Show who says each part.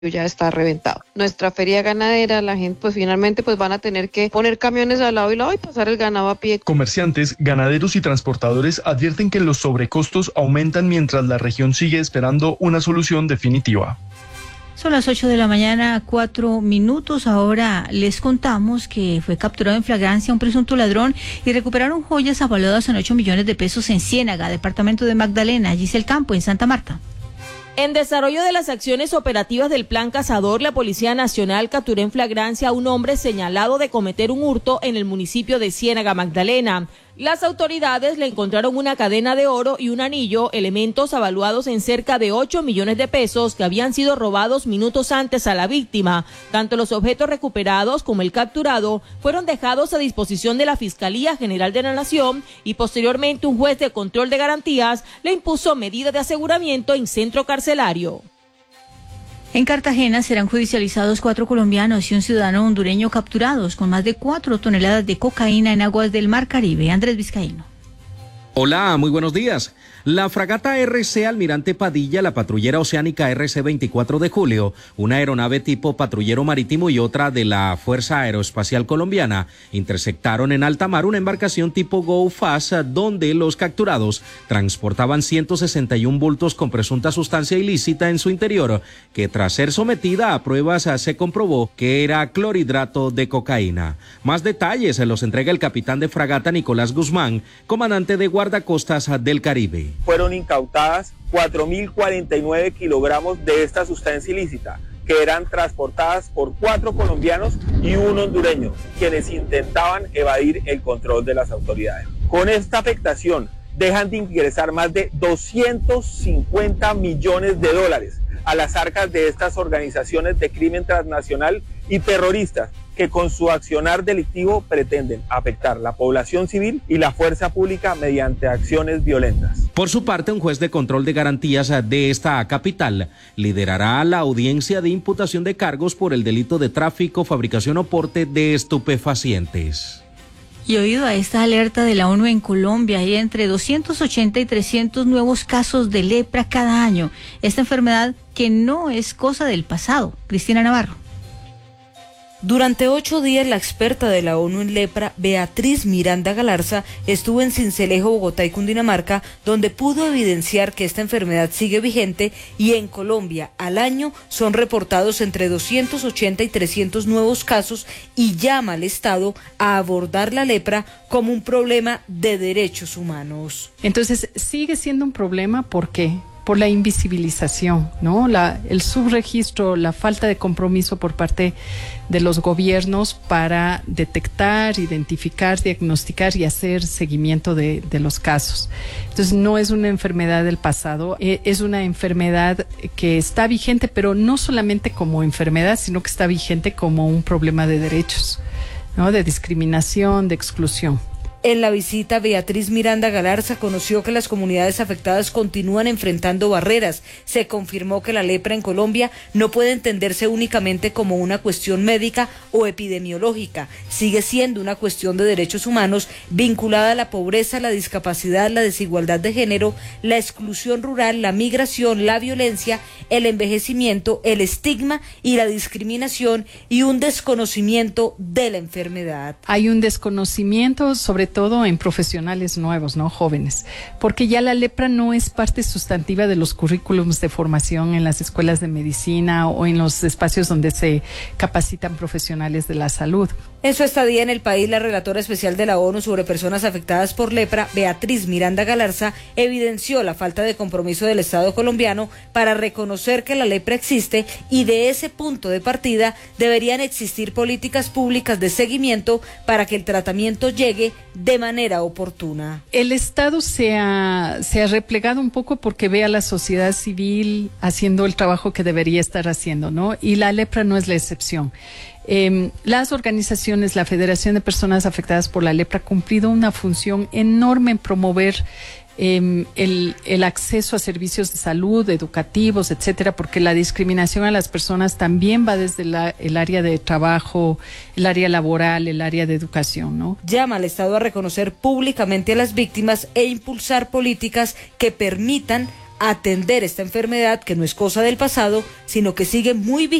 Speaker 1: ya está reventado. Nuestra feria ganadera, la gente pues finalmente pues van a tener que poner camiones al lado y lado y pasar el ganado a pie.
Speaker 2: Comerciantes, ganaderos y transportadores advierten que los sobrecostos aumentan mientras la región sigue esperando una solución definitiva.
Speaker 3: Son las 8 de la mañana, 4 minutos. Ahora les contamos que fue capturado en flagrancia un presunto ladrón y recuperaron joyas avaladas en 8 millones de pesos en Ciénaga, departamento de Magdalena, Giselle Campo, en Santa Marta.
Speaker 4: En desarrollo de las acciones operativas del Plan Cazador, la Policía Nacional capturó en flagrancia a un hombre señalado de cometer un hurto en el municipio de Ciénaga, Magdalena. Las autoridades le encontraron una cadena de oro y un anillo, elementos avaluados en cerca de 8 millones de pesos que habían sido robados minutos antes a la víctima. Tanto los objetos recuperados como el capturado fueron dejados a disposición de la Fiscalía General de la Nación y posteriormente un juez de control de garantías le impuso medida de aseguramiento en centro carcelario.
Speaker 3: En Cartagena serán judicializados 4 colombianos y un ciudadano hondureño capturados con más de 4 toneladas de cocaína en aguas del Mar Caribe. Andrés Vizcaíno.
Speaker 5: Hola, muy buenos días. La fragata RC Almirante Padilla, la patrullera oceánica RC 24 de julio, una aeronave tipo patrullero marítimo y otra de la Fuerza Aeroespacial Colombiana, interceptaron en alta mar una embarcación tipo Go Fast, donde los capturados transportaban 161 bultos con presunta sustancia ilícita en su interior, que tras ser sometida a pruebas se comprobó que era clorhidrato de cocaína. Más detalles se los entrega el capitán de fragata Nicolás Guzmán, comandante de guardacostas del Caribe.
Speaker 6: Fueron incautadas 4.049 kilogramos de esta sustancia ilícita, que eran transportadas por 4 colombianos y un hondureño, quienes intentaban evadir el control de las autoridades. Con esta afectación, dejan de ingresar más de 250 millones de dólares a las arcas de estas organizaciones de crimen transnacional y terroristas, que con su accionar delictivo pretenden afectar la población civil y la fuerza pública mediante acciones violentas.
Speaker 5: Por su parte, un juez de control de garantías de esta capital liderará la audiencia de imputación de cargos por el delito de tráfico, fabricación o porte de estupefacientes.
Speaker 3: Y oído a esta alerta de la ONU en Colombia, hay entre 280 y 300 nuevos casos de lepra cada año. Esta enfermedad que no es cosa del pasado. Cristina Navarro.
Speaker 7: Durante 8 días, la experta de la ONU en lepra, Beatriz Miranda Galarza, estuvo en Sincelejo, Bogotá y Cundinamarca, donde pudo evidenciar que esta enfermedad sigue vigente y en Colombia al año son reportados entre 280 y 300 nuevos casos y llama al Estado a abordar la lepra como un problema de derechos humanos.
Speaker 8: Entonces, sigue siendo un problema, ¿por qué? Por la invisibilización, ¿no? El subregistro, la falta de compromiso por parte de los gobiernos para detectar, identificar, diagnosticar y hacer seguimiento de los casos. Entonces, no es una enfermedad del pasado, es una enfermedad que está vigente, pero no solamente como enfermedad, sino que está vigente como un problema de derechos, ¿no? De discriminación, de exclusión.
Speaker 7: En la visita, Beatriz Miranda Galarza conoció que las comunidades afectadas continúan enfrentando barreras. Se confirmó que la lepra en Colombia no puede entenderse únicamente como una cuestión médica o epidemiológica. Sigue siendo una cuestión de derechos humanos vinculada a la pobreza, la discapacidad, la desigualdad de género, la exclusión rural, la migración, la violencia, el envejecimiento, el estigma y la discriminación y un desconocimiento de la enfermedad.
Speaker 8: Hay un desconocimiento sobre todo en profesionales nuevos, ¿no? Jóvenes, porque ya la lepra no es parte sustantiva de los currículums de formación en las escuelas de medicina o en los espacios donde se capacitan profesionales de la salud.
Speaker 7: En su estadía en el país, la relatora especial de la ONU sobre personas afectadas por lepra, Beatriz Miranda Galarza, evidenció la falta de compromiso del Estado colombiano para reconocer que la lepra existe y de ese punto de partida deberían existir políticas públicas de seguimiento para que el tratamiento llegue de manera oportuna.
Speaker 8: El Estado se ha replegado un poco porque ve a la sociedad civil haciendo el trabajo que debería estar haciendo, ¿no? Y la lepra no es la excepción. Las organizaciones, la Federación de Personas Afectadas por la Lepra ha cumplido una función enorme en promover el acceso a servicios de salud, educativos, etcétera, porque la discriminación a las personas también va desde el área de trabajo, el área laboral, el área de educación, ¿no?
Speaker 7: Llama al Estado a reconocer públicamente a las víctimas e impulsar políticas que permitan atender esta enfermedad que no es cosa del pasado, sino que sigue muy vigente